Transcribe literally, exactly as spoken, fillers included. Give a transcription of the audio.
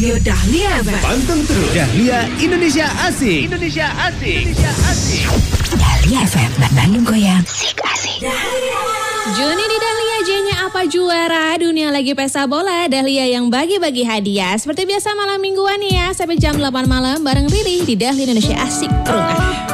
Yo Dahlia F M. Panteng terus Dahlia Indonesia Asik. Indonesia Asik. Indonesia Asik. Dahlia F M, Bandung Goyang, Sik Asik. Juni di Dahlia, J-nya apa juara? Dunia lagi pesta bola, Dahlia yang bagi-bagi hadiah. Seperti biasa malam mingguan ya, sampai jam delapan malam bareng Riri di Dahlia Indonesia Asik. Perungan.